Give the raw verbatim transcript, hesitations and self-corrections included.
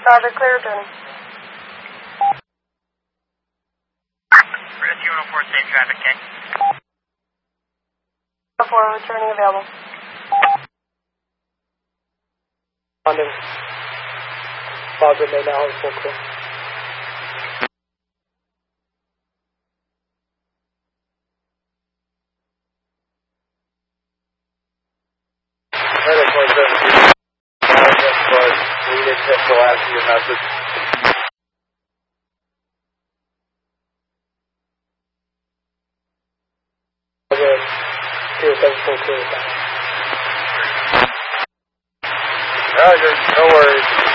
Roger, clear journey. Rescue one oh four, safe traffic, K. one oh four, returning available. London. Roger, may now is full clear. Alright, one seven, but we didn't hit the last of your message. Roger, two seven full clear. Roger, no worries.